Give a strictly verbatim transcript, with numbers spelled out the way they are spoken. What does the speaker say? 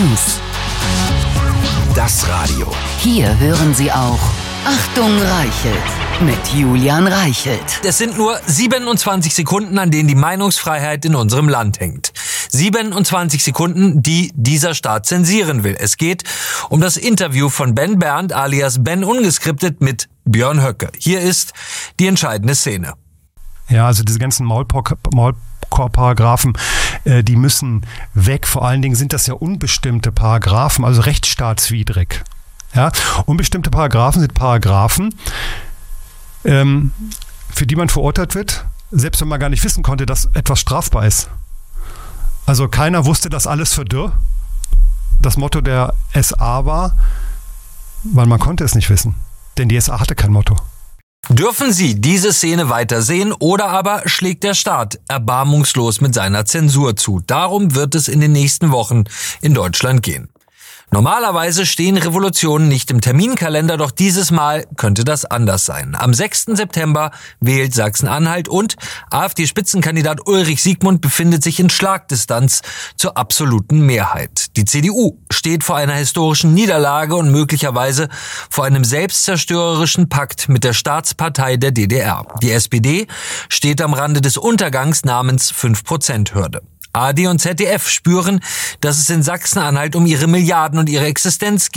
News. Das Radio. Hier hören Sie auch Achtung Reichelt mit Julian Reichelt. Es sind nur siebenundzwanzig Sekunden, an denen die Meinungsfreiheit in unserem Land hängt. siebenundzwanzig Sekunden, die dieser Staat zensieren will. Es geht um das Interview von Ben Berndt alias Ben Ungeskriptet mit Björn Höcke. Hier ist die entscheidende Szene. Ja, also diese ganzen Maulkorb-Paragraphen, äh, die müssen weg. Vor allen Dingen sind das ja unbestimmte Paragraphen, also rechtsstaatswidrig. Ja, unbestimmte Paragraphen sind Paragraphen, ähm, für die man verurteilt wird, selbst wenn man gar nicht wissen konnte, dass etwas strafbar ist. Also keiner wusste, dass alles für Dürr das Motto der S A war, weil man konnte es nicht wissen, denn die S A hatte kein Motto. Dürfen Sie diese Szene weitersehen oder aber schlägt der Staat erbarmungslos mit seiner Zensur zu? Darum wird es in den nächsten Wochen in Deutschland gehen. Normalerweise stehen Revolutionen nicht im Terminkalender, doch dieses Mal könnte das anders sein. Am sechsten September wählt Sachsen-Anhalt und AfD-Spitzenkandidat Ulrich Siegmund befindet sich in Schlagdistanz zur absoluten Mehrheit. Die C D U steht vor einer historischen Niederlage und möglicherweise vor einem selbstzerstörerischen Pakt mit der Staatspartei der D D R. Die S P D steht am Rande des Untergangs namens fünf Prozent Hürde. A R D und Z D F spüren, dass es in Sachsen-Anhalt um ihre Milliarden und ihre Existenz geht.